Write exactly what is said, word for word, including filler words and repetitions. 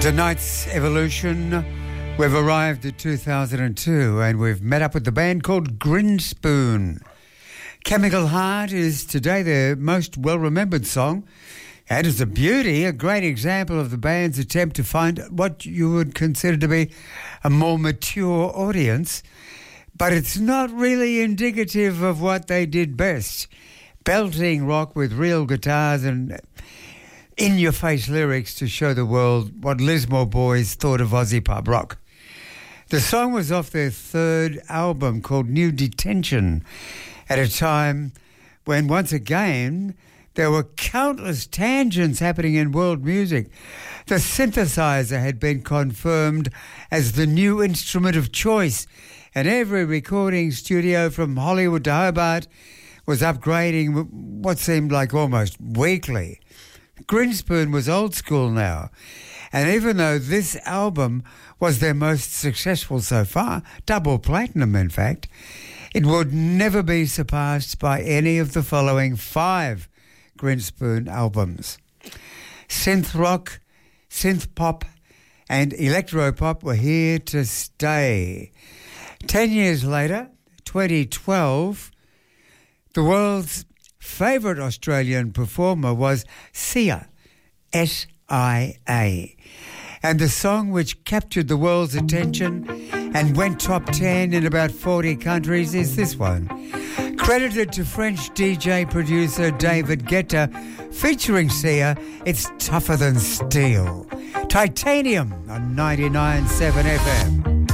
Tonight's Evolution, we've arrived at two thousand two and we've met up with the band called Grinspoon. Chemical Heart is today their most well-remembered song, and it's a beauty, a great example of the band's attempt to find what you would consider to be a more mature audience, but it's not really indicative of what they did best, belting rock with real guitars and in-your-face lyrics to show the world what Lismore boys thought of Aussie pub rock. The song was off their third album called New Detention, at a time when, once again, there were countless tangents happening in world music. The synthesizer had been confirmed as the new instrument of choice, and every recording studio from Hollywood to Hobart was upgrading what seemed like almost weekly. Grinspoon was old school now, and even though this album was their most successful so far, double platinum in fact, it would never be surpassed by any of the following five Grinspoon albums. Synth rock, synth pop and electro pop were here to stay. Ten years later, twenty twelve, the world's favourite Australian performer was Sia, S I A. And the song which captured the world's attention and went top ten in about forty countries is this one. Credited to French D J producer David Guetta, featuring Sia, it's Tougher Than Steel. Titanium on ninety-nine point seven F M.